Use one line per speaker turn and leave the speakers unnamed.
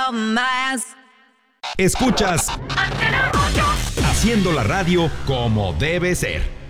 quiero más.
Escuchas Haciendo la Radio como debe ser.